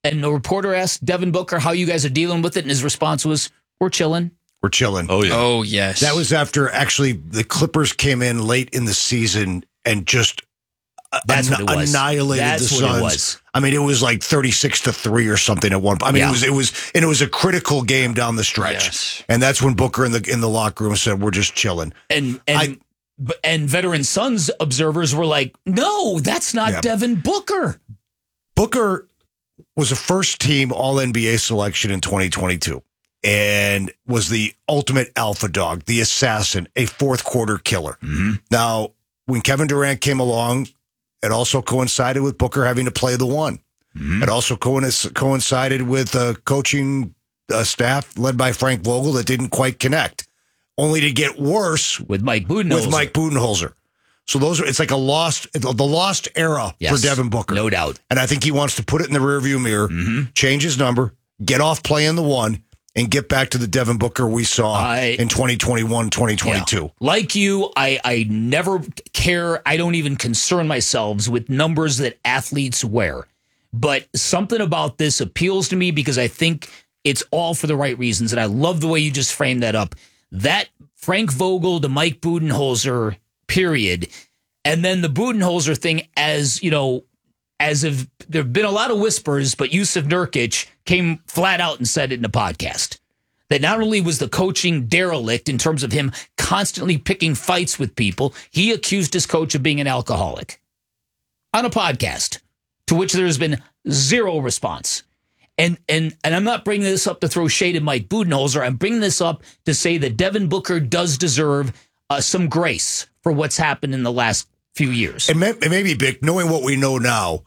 And the reporter asked Devin Booker how you guys are dealing with it, and his response was, "We're chilling." We're chilling. Oh, yeah. Oh, yes. That was after actually the Clippers came in late in the season and just That's what it was. annihilated That's the what Suns. it was. I mean, it was like 36-3 or something at one point. I mean, Yeah. it was a critical game down the stretch. Yes. And that's when Booker in the locker room said, "We're just chilling." And veteran Suns observers were like, "No, that's not Devin Booker." Booker was a first-team All-NBA selection in 2022 and was the ultimate alpha dog, the assassin, a fourth-quarter killer. Mm-hmm. Now, when Kevin Durant came along, it also coincided with Booker having to play the one. Mm-hmm. It also coincided with a coaching staff led by Frank Vogel that didn't quite connect, only to get worse with Mike Budenholzer. So it's like the lost era for Devin Booker. No doubt. And I think he wants to put it in the rearview mirror, change his number, get off playing the one, and get back to the Devin Booker we saw in 2021, 2022. Yeah. Like you, I never care. I don't even concern myself with numbers that athletes wear. But something about this appeals to me because I think it's all for the right reasons. And I love the way you just framed that up. That Frank Vogel to Mike Budenholzer period. And then the Budenholzer thing, as you know, as if there have been a lot of whispers, but Yusuf Nurkic came flat out and said it in a podcast that not only was the coaching derelict in terms of him constantly picking fights with people, he accused his coach of being an alcoholic on a podcast, to which there has been zero response. And I'm not bringing this up to throw shade at Mike Budenholzer. I'm bringing this up to say that Devin Booker does deserve some grace for what's happened in the last few years. And maybe, Bick, knowing what we know now,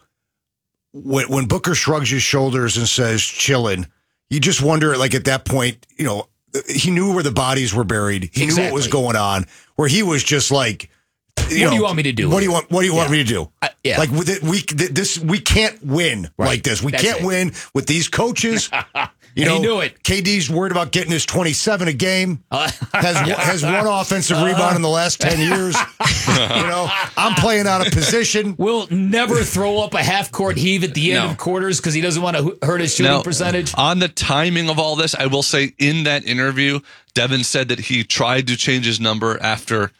when Booker shrugs his shoulders and says chillin', you just wonder, like at that point, you know, he knew where the bodies were buried. He knew what was going on, where he was just like, what do you want me to do? What do you want me to do? Like with it, we can't win like this. We can't win with these coaches. You know, he knew it. KD's worried about getting his 27 a game. Has one offensive rebound in the last 10 years. You know, I'm playing out of position. Will never throw up a half-court heave at the end of quarters because he doesn't want to hurt his shooting percentage. On the timing of all this, I will say in that interview, Devin said that he tried to change his number after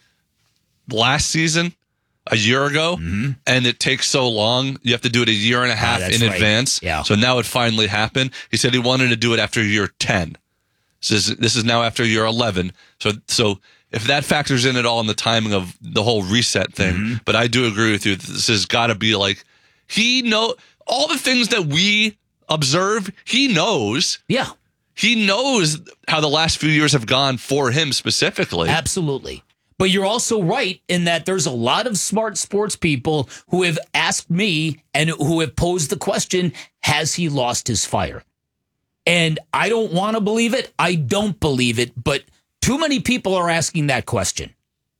last season, a year ago, and it takes so long. You have to do it a year and a half in advance. Yeah. So now it finally happened. He said he wanted to do it after year 10. This is now after year 11. So if that factors in at all in the timing of the whole reset thing, but I do agree with you. This has got to be like, he know all the things that we observe. He knows. Yeah. He knows how the last few years have gone for him specifically. Absolutely. But you're also right in that there's a lot of smart sports people who have asked me and who have posed the question, has he lost his fire? And I don't want to believe it. I don't believe it. But too many people are asking that question.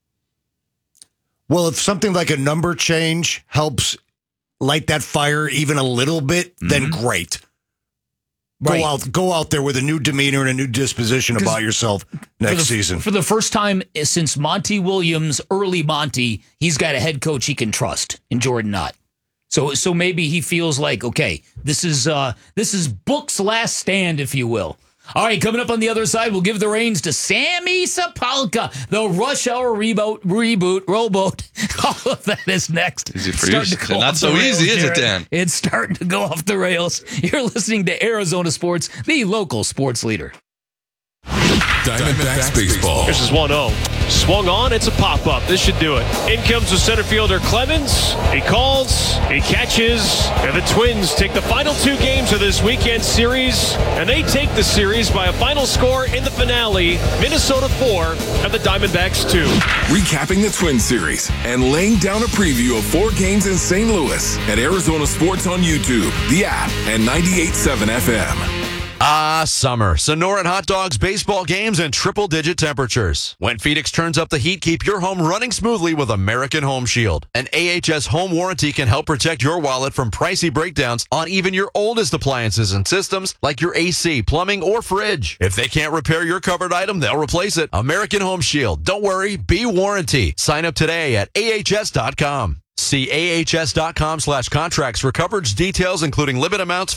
Well, if something like a number change helps light that fire even a little bit, then great. Right. Go out there with a new demeanor and a new disposition about yourself next season. For the first time since Monty Williams, early Monty, he's got a head coach he can trust in Jordan Knott. So maybe he feels like, okay, this is Book's last stand, if you will. All right, coming up on the other side, we'll give the reins to Sammy Sapolka, the Rush Hour reboot, rowboat. All of that is next. Easy for you. Not so easy, is it, Dan? It's starting to go off the rails. You're listening to Arizona Sports, the local sports leader. Diamondbacks baseball. This is 1-0. Swung on, it's a pop-up. This should do it. In comes the center fielder Clemens. He calls, he catches, and the Twins take the final two games of this weekend series, and they take the series by a final score in the finale, Minnesota 4 and the Diamondbacks 2. Recapping the Twin series and laying down a preview of 4 games in St. Louis at Arizona Sports on YouTube, the app, and 98.7 FM. Summer. Sonoran hot dogs, baseball games, and triple-digit temperatures. When Phoenix turns up the heat, keep your home running smoothly with American Home Shield. An AHS home warranty can help protect your wallet from pricey breakdowns on even your oldest appliances and systems like your AC, plumbing, or fridge. If they can't repair your covered item, they'll replace it. American Home Shield. Don't worry, be warranty. Sign up today at ahs.com. See ahs.com/contracts for coverage details, including limit amounts,